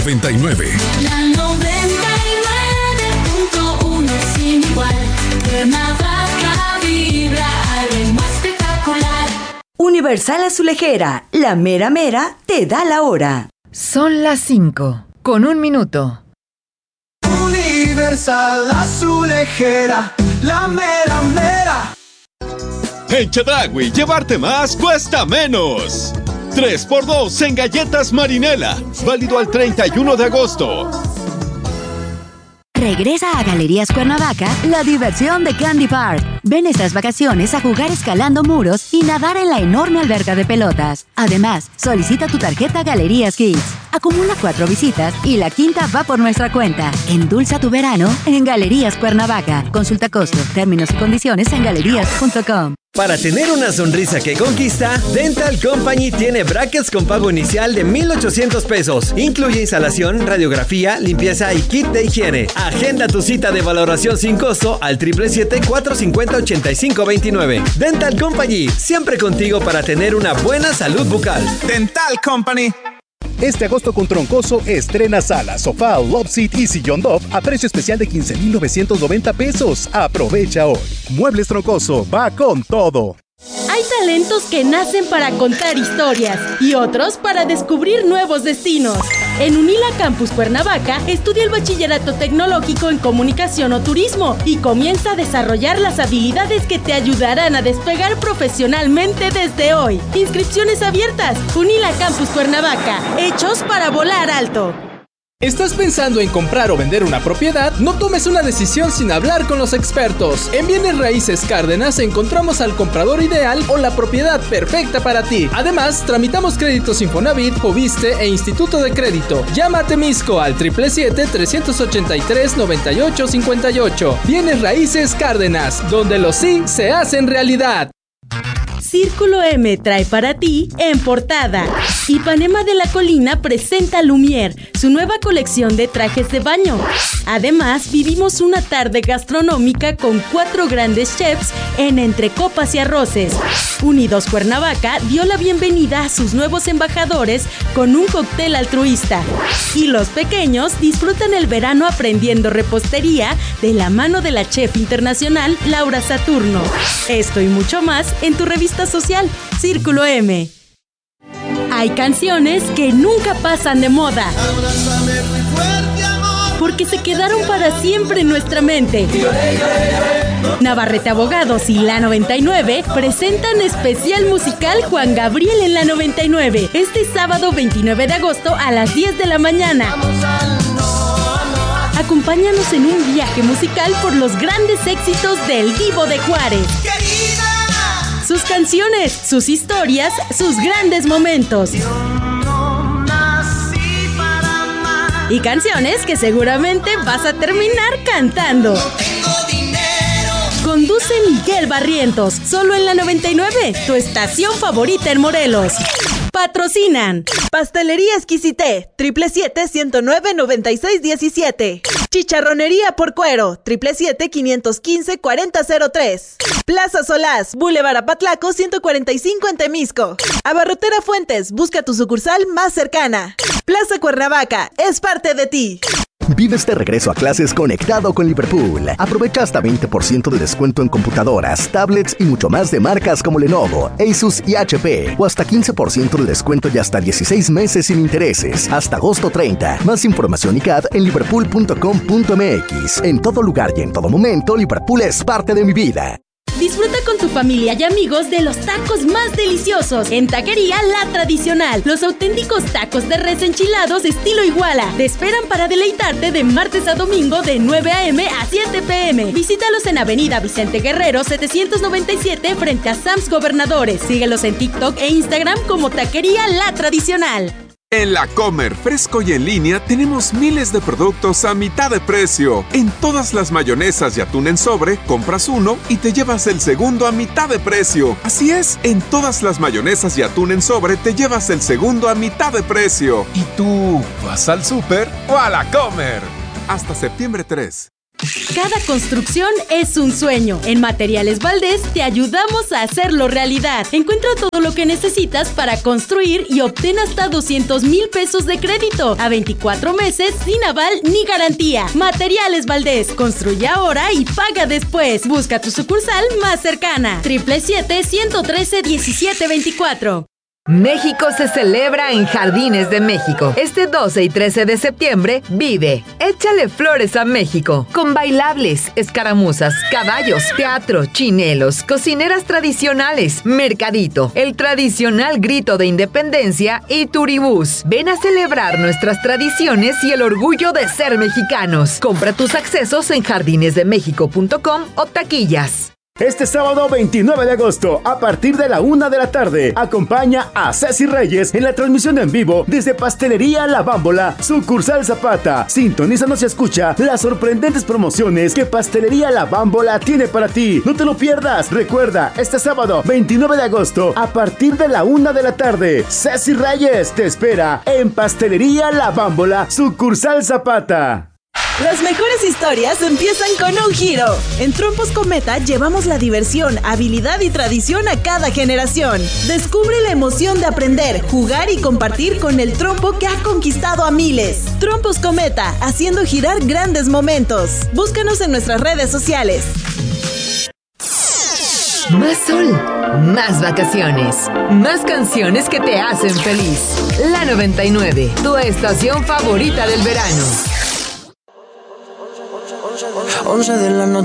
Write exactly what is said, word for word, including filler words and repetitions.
noventa y nueve. La noventa y nueve punto uno sin igual. Cuernavaca vibra al ritmo espectacular. Universal Azulejera, la mera mera te da la hora. Son las cinco, con un minuto. Universal Azulejera, la mera mera. En Chedraui, llevarte más cuesta menos. tres por dos en galletas Marinela. Válido al treinta y uno de agosto. Regresa a Galerías Cuernavaca la diversión de Candy Park. Ven estas vacaciones a jugar escalando muros y nadar en la enorme alberca de pelotas. Además, solicita tu tarjeta Galerías Kids. Acumula cuatro visitas y la quinta va por nuestra cuenta. Endulza tu verano en Galerías Cuernavaca. Consulta costos, términos y condiciones en galerías punto com. Para tener una sonrisa que conquista, Dental Company tiene brackets con pago inicial de mil ochocientos pesos. Incluye instalación, radiografía, limpieza y kit de higiene. Agenda tu cita de valoración sin costo al siete siete siete, cuatro cinco cero, ocho cinco dos nueve. Dental Company, siempre contigo para tener una buena salud bucal. Dental Company. Este agosto con Troncoso estrena sala, sofá, love seat y sillón Dove a precio especial de quince mil novecientos noventa pesos. Aprovecha hoy. Muebles Troncoso va con todo. Hay talentos que nacen para contar historias y otros para descubrir nuevos destinos. En Unila Campus Cuernavaca estudia el bachillerato tecnológico en comunicación o turismo y comienza a desarrollar las habilidades que te ayudarán a despegar profesionalmente desde hoy. Inscripciones abiertas. Unila Campus Cuernavaca, hechos para volar alto. ¿Estás pensando en comprar o vender una propiedad? No tomes una decisión sin hablar con los expertos. En Bienes Raíces Cárdenas encontramos al comprador ideal o la propiedad perfecta para ti. Además, tramitamos créditos Infonavit, Fobiste e Instituto de Crédito. Llama a Temisco al siete siete siete, tres ocho tres, nueve ocho cinco ocho. Bienes Raíces Cárdenas, donde los sí se hacen realidad. Círculo M trae para ti en portada. Ipanema de la Colina presenta Lumière, su nueva colección de trajes de baño. Además, vivimos una tarde gastronómica con cuatro grandes chefs en Entre Copas y Arroces. Unidos Cuernavaca dio la bienvenida a sus nuevos embajadores con un cóctel altruista. Y los pequeños disfrutan el verano aprendiendo repostería de la mano de la chef internacional Laura Saturno. Esto y mucho más en tu revista social, Círculo M. Hay canciones que nunca pasan de moda, porque se quedaron para siempre en nuestra mente. Navarrete Abogados y La noventa y nueve presentan especial musical Juan Gabriel en La noventa y nueve, este sábado veintinueve de agosto a las diez de la mañana. Acompáñanos en un viaje musical por los grandes éxitos del Divo de Juárez. Sus canciones, sus historias, sus grandes momentos. Y canciones que seguramente vas a terminar cantando. Conduce Miguel Barrientos, solo en La noventa y nueve, tu estación favorita en Morelos. Patrocinan Pastelería Exquisité, siete siete siete, uno nueve, nueve seis uno siete. Chicharronería por Cuero, siete siete siete, cinco uno cinco, cuatro cero cero tres. Plaza Solás, Boulevard Apatlaco, ciento cuarenta y cinco en Temisco. Abarrotera Fuentes, busca tu sucursal más cercana. Plaza Cuernavaca, es parte de ti. Vive este regreso a clases conectado con Liverpool. Aprovecha hasta veinte por ciento de descuento en computadoras, tablets y mucho más de marcas como Lenovo, Asus y H P. O hasta quince por ciento de descuento y hasta dieciséis meses sin intereses. Hasta agosto treinta. Más información y C A D en liverpool punto com punto m x. En todo lugar y en todo momento, Liverpool es parte de mi vida. Disfruta con tu familia y amigos de los tacos más deliciosos en Taquería La Tradicional. Los auténticos tacos de res enchilados estilo Iguala te esperan para deleitarte de martes a domingo de nueve a eme a siete pe eme. Visítalos en Avenida Vicente Guerrero setecientos noventa y siete frente a Sam's Gobernadores. Síguelos en TikTok e Instagram como Taquería La Tradicional. En La Comer, fresco y en línea, tenemos miles de productos a mitad de precio. En todas las mayonesas y atún en sobre, compras uno y te llevas el segundo a mitad de precio. Así es, en todas las mayonesas y atún en sobre, te llevas el segundo a mitad de precio. ¿Y tú vas al súper o a La Comer? Hasta septiembre tres. Cada construcción es un sueño. En Materiales Valdés te ayudamos a hacerlo realidad. Encuentra todo lo que necesitas para construir y obtén hasta doscientos mil pesos de crédito a veinticuatro meses sin aval ni garantía. Materiales Valdés. Construye ahora y paga después. Busca tu sucursal más cercana. siete siete siete, uno uno tres, uno siete dos cuatro. México se celebra en Jardines de México. Este doce y trece de septiembre, vive Échale Flores a México, con bailables, escaramuzas, caballos, teatro, chinelos, cocineras tradicionales, mercadito, el tradicional grito de independencia y turibús. Ven a celebrar nuestras tradiciones y el orgullo de ser mexicanos. Compra tus accesos en jardines de méxico punto com o taquillas. Este sábado veintinueve de agosto, a partir de la una de la tarde, acompaña a Ceci Reyes en la transmisión en vivo desde Pastelería La Bámbola, sucursal Zapata. Sintonízanos y escucha las sorprendentes promociones que Pastelería La Bámbola tiene para ti. No te lo pierdas. Recuerda, este sábado veintinueve de agosto, a partir de la una de la tarde, Ceci Reyes te espera en Pastelería La Bámbola, sucursal Zapata. Las mejores historias empiezan con un giro. En Trompos Cometa llevamos la diversión, habilidad y tradición a cada generación. Descubre la emoción de aprender, jugar y compartir con el trompo que ha conquistado a miles. Trompos Cometa, haciendo girar grandes momentos. Búscanos en nuestras redes sociales. Más sol, más vacaciones, más canciones que te hacen feliz. La noventa y nueve, tu estación favorita del verano. once de la noche.